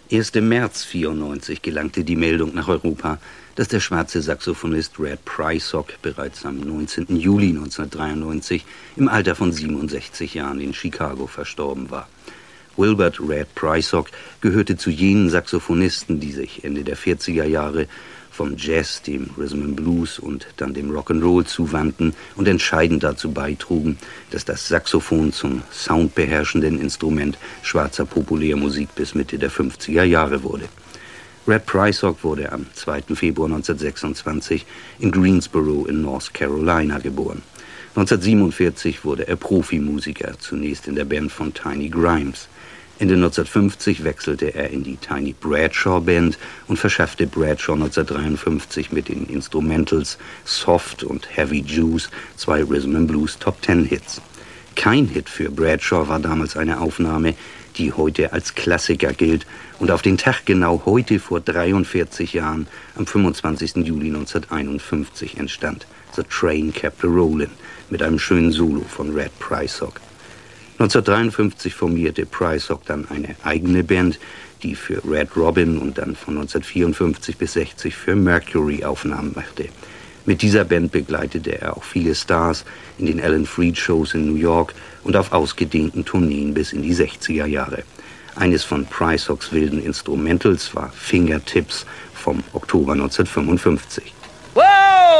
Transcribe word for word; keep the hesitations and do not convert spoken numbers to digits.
Erst im März vierundneunzig gelangte die Meldung nach Europa, dass der schwarze Saxophonist Red Prysock bereits am neunzehnten Juli neunzehnhundertdreiundneunzig im Alter von siebenundsechzig Jahren in Chicago verstorben war. Wilbert Red Prysock gehörte zu jenen Saxophonisten, die sich Ende der vierziger Jahre vom Jazz, dem Rhythm and Blues und dann dem Rock'n'Roll zuwandten und entscheidend dazu beitrugen, dass das Saxophon zum soundbeherrschenden Instrument schwarzer Populärmusik bis Mitte der fünfziger Jahre wurde. Red Prysock wurde am zweiten Februar neunzehnhundertsechsundzwanzig in Greensboro in North Carolina geboren. neunzehnhundertsiebenundvierzig wurde er Profimusiker, zunächst in der Band von Tiny Grimes. Ende neunzehnhundertfünfzig wechselte er in die Tiny Bradshaw Band und verschaffte Bradshaw neunzehnhundertdreiundfünfzig mit den Instrumentals Soft und Heavy Juice zwei Rhythm and Blues Top Ten Hits. Kein Hit für Bradshaw war damals eine Aufnahme, die heute als Klassiker gilt und auf den Tag genau heute vor dreiundvierzig Jahren, am fünfundzwanzigsten Juli neunzehnhunderteinundfünfzig entstand. The Train Kept a-Rollin' mit einem schönen Solo von Red Prysock. neunzehnhundertdreiundfünfzig formierte Prysock dann eine eigene Band, die für Red Robin und dann von neunzehnhundertvierundfünfzig bis sechzig für Mercury Aufnahmen machte. Mit dieser Band begleitete er auch viele Stars in den Alan Freed Shows in New York und auf ausgedehnten Tourneen bis in die sechziger Jahre. Eines von Prysocks wilden Instrumentals war Fingertips vom Oktober neunzehnhundertfünfundfünfzig.